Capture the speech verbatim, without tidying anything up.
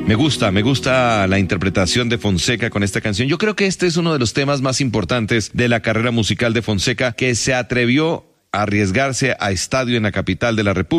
Me gusta, me gusta la interpretación de Fonseca con esta canción. Yo creo que este es uno de los temas más importantes de la carrera musical de Fonseca, que se atrevió a arriesgarse a estadio en la capital de la República.